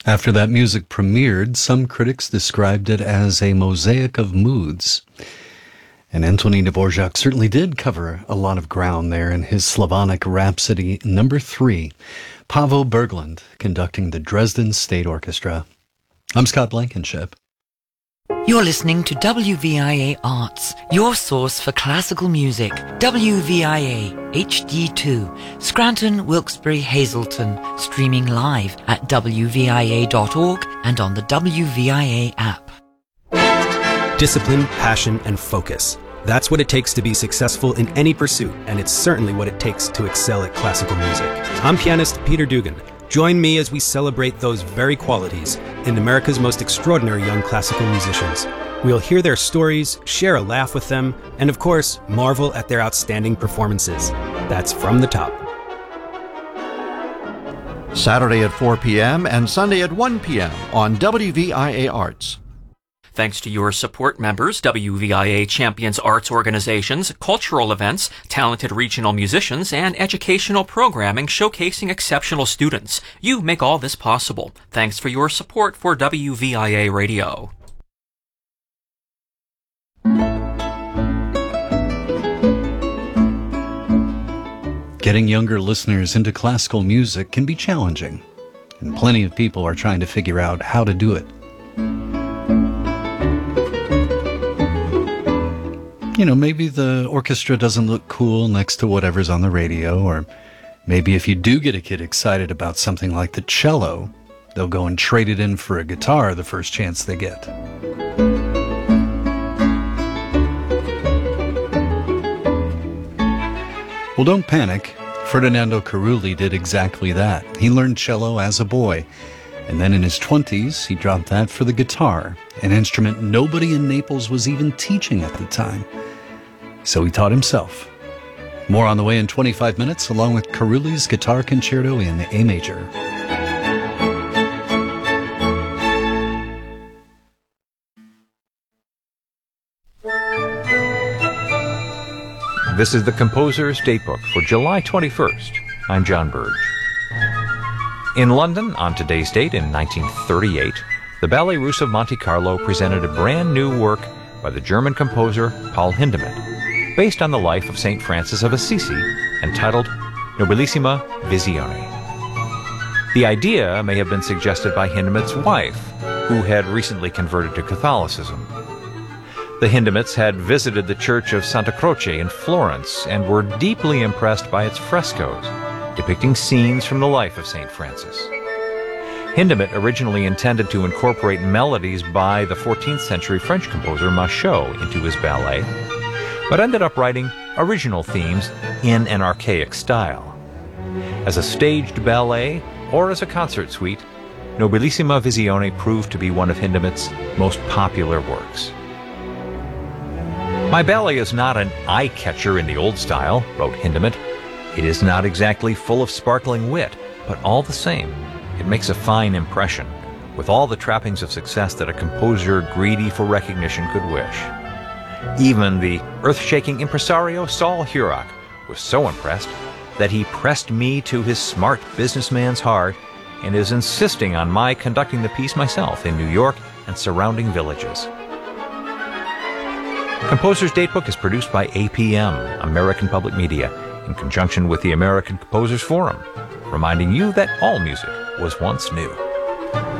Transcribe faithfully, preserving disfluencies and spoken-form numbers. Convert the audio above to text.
After that music premiered, some critics described it as a mosaic of moods. And Antonín Dvorak certainly did cover a lot of ground there in his Slavonic Rhapsody number three. Paavo Berglund conducting the Dresden State Orchestra. I'm Scott Blankenship. You're listening to W V I A Arts, your source for classical music. W V I A H D two, Scranton, Wilkes-Barre, Hazleton, streaming live at W V I A dot org and on the W V I A app. Discipline, passion, and focus. That's what it takes to be successful in any pursuit, and it's certainly what it takes to excel at classical music. I'm pianist Peter Dugan. Join me as we celebrate those very qualities in America's most extraordinary young classical musicians. We'll hear their stories, share a laugh with them, and of course, marvel at their outstanding performances. That's From the Top. Saturday at four p.m. and Sunday at one p.m. on W V I A Arts. Thanks to your support members, W V I A champions arts organizations, cultural events, talented regional musicians, and educational programming showcasing exceptional students. You make all this possible. Thanks for your support for W V I A Radio. Getting younger listeners into classical music can be challenging, and plenty of people are trying to figure out how to do it. You know, maybe the orchestra doesn't look cool next to whatever's on the radio, or maybe if you do get a kid excited about something like the cello, they'll go and trade it in for a guitar the first chance they get. Well, don't panic. Ferdinando Carulli did exactly that. He learned cello as a boy, and then in his twenties, he dropped that for the guitar, an instrument nobody in Naples was even teaching at the time. So he taught himself. More on the way in twenty-five minutes, along with Carulli's Guitar Concerto in A major. This is the Composer's Datebook for July twenty-first. I'm John Burge. In London, on today's date in nineteen thirty-eight, the Ballet Russe of Monte Carlo presented a brand new work by the German composer Paul Hindemith, based on the life of Saint Francis of Assisi, entitled Nobilissima Visione. The idea may have been suggested by Hindemith's wife, who had recently converted to Catholicism. The Hindemiths had visited the church of Santa Croce in Florence and were deeply impressed by its frescoes, depicting scenes from the life of Saint Francis. Hindemith originally intended to incorporate melodies by the fourteenth century French composer Machaut into his ballet, but ended up writing original themes in an archaic style. As a staged ballet or as a concert suite, Nobilissima Visione proved to be one of Hindemith's most popular works. My ballet is not an eye-catcher in the old style, wrote Hindemith. It is not exactly full of sparkling wit, but all the same, it makes a fine impression, with all the trappings of success that a composer greedy for recognition could wish. Even the earth-shaking impresario Saul Hurok was so impressed that he pressed me to his smart businessman's heart and is insisting on my conducting the piece myself in New York and surrounding villages. Composer's Datebook is produced by A P M, American Public Media, in conjunction with the American Composers Forum, reminding you that all music was once new.